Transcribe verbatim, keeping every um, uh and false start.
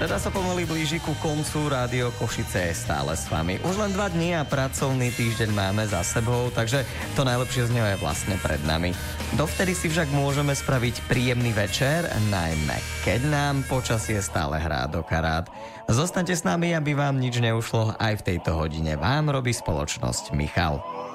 Streda sa pomaly blíži ku koncu, Rádio Košice je stále s vami. Už len dva dni a pracovný týždeň máme za sebou, takže to najlepšie z neho je vlastne pred nami. Dovtedy si však môžeme spraviť príjemný večer, najmä keď nám počasie stále hrá do karát. Zostaňte s nami, aby vám nič neušlo, aj v tejto hodine vám robí spoločnosť Michal.